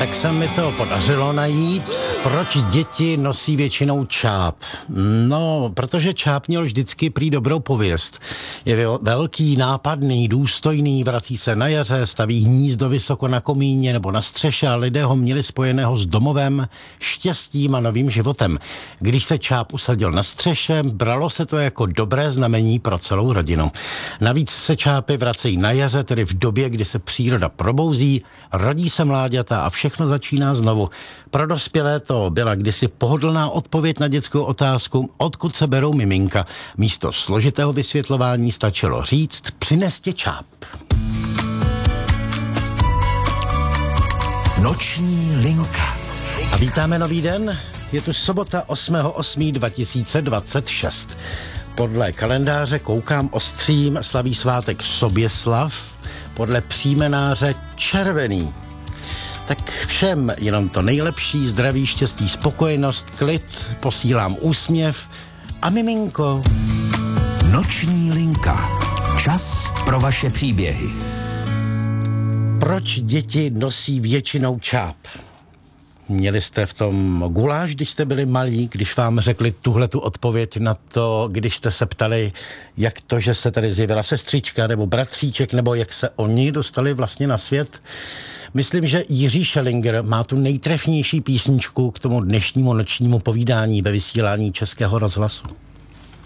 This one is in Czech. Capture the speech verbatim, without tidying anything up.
Tak se mi to podařilo najít. Proč děti nosí většinou čáp? No, protože čáp měl vždycky prý dobrou pověst. Je velký, nápadný, důstojný, vrací se na jaře, staví hnízdo vysoko na komíně nebo na střeše a lidé ho měli spojeného s domovem, štěstím a novým životem. Když se čáp usadil na střeše, bralo se to jako dobré znamení pro celou rodinu. Navíc se čápy vracejí na jaře, tedy v době, kdy se příroda probouzí, rodí se mláďata a všechno začíná znovu. Pro dospělé to byla kdysi pohodlná odpověď na dětskou otázku, odkud se berou miminka. Místo složitého vysvětlování stačilo říct, přineste čáp. Noční linka. A vítáme nový den. Je tu sobota osmého osmého dva tisíce dvacet šest. Podle kalendáře Koukám ostřím slaví svátek Soběslav, podle příjmenáře Červený. Tak všem jenom to nejlepší, zdraví, štěstí, spokojenost, klid, posílám úsměv a miminko. Noční linka. Čas pro vaše příběhy. Proč děti nosí většinou čáp? Měli jste v tom guláš, když jste byli malí, když vám řekli tuhletu odpověď na to, když jste se ptali, jak to, že se tady zjevila sestřička nebo bratříček, nebo jak se oni dostali vlastně na svět? Myslím, že Jiří Schellinger má tu nejtrefnější písničku k tomu dnešnímu nočnímu povídání ve vysílání Českého rozhlasu.